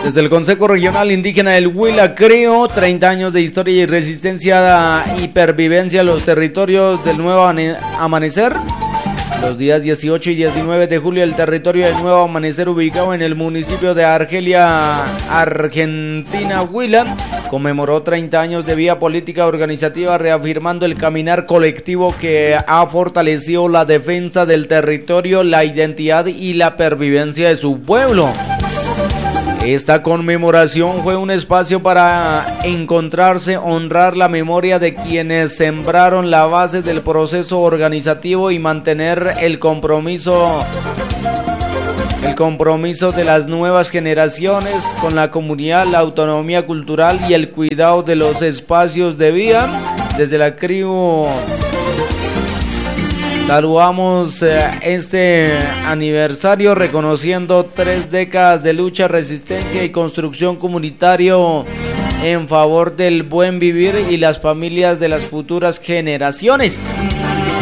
Desde el Consejo Regional Indígena del Huila, creo, 30 años de historia y resistencia y pervivencia a los territorios del Nuevo Amanecer. Los días 18 y 19 de julio, el territorio del Nuevo Amanecer, ubicado en el municipio de Argelia, Argentina, Huila, conmemoró 30 años de vía política organizativa, reafirmando el caminar colectivo que ha fortalecido la defensa del territorio, la identidad y la pervivencia de su pueblo. Esta conmemoración fue un espacio para encontrarse, honrar la memoria de quienes sembraron la base del proceso organizativo y mantener el compromiso de las nuevas generaciones con la comunidad, la autonomía cultural y el cuidado de los espacios de vida. Desde la CRIU saludamos este aniversario reconociendo 3 décadas de lucha, resistencia y construcción comunitario en favor del buen vivir y las familias de las futuras generaciones.